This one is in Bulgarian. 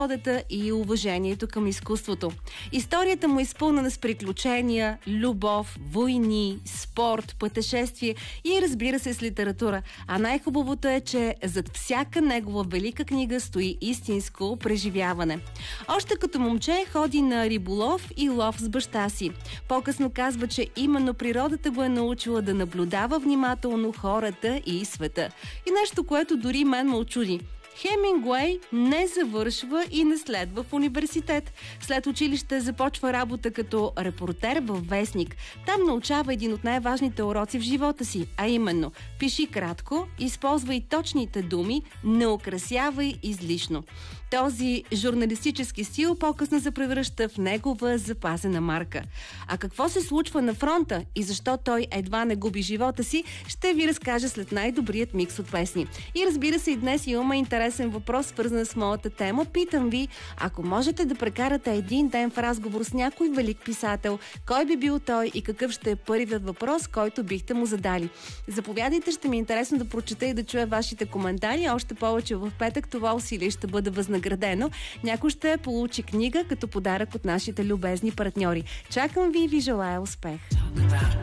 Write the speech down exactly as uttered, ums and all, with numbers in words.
природата и уважението към изкуството. Историята му е изпълнена с приключения, любов, войни, спорт, пътешествие и, разбира се, с литература. А най-хубавото е, че зад всяка негова велика книга стои истинско преживяване. Още като момче ходи на риболов и лов с баща си. По-късно казва, че именно природата го е научила да наблюдава внимателно хората и света. И нещо, което дори мен ме очуди. Хемингуей не завършва и не следва в университет. След училище започва работа като репортер във вестник. Там научава един от най-важните уроци в живота си, а именно: пиши кратко, използвай точните думи, не украсявай излишно. Този журналистически стил по-късно се превръща в негова запазена марка. А какво се случва на фронта и защо той едва не губи живота си, ще ви разкажа след най-добрият микс от песни. И разбира се, и днес имаме интересен въпрос, свързан с моята тема. Питам ви, ако можете да прекарате един ден в разговор с някой велик писател, кой би бил той и какъв ще е първият въпрос, който бихте му задали? Заповядайте, ще ми е интересно да прочета и да чуя вашите коментари. Още повече в петък това усилие ще бъде възнаградено. Някой ще получи книга като подарък от нашите любезни партньори. Чакам ви и ви желая успех!